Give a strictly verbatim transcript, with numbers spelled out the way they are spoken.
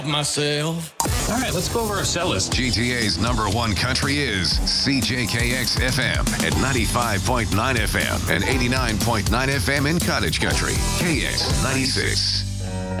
myself. All right, let's go over our set list. G T A's number one country is C J K X F M at ninety-five point nine F M and eighty-nine point nine F M in Cottage Country. K X ninety-six.